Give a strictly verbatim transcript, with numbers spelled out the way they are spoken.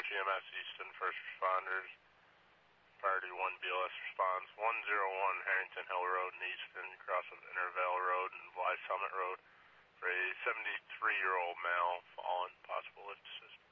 C M S Easton First Responders. Priority one B L S responds. one oh one Harrington Hill Road in Easton, cross of Intervale Road and Bly Summit Road for a seventy-three-year-old male fallen, possible lift assist.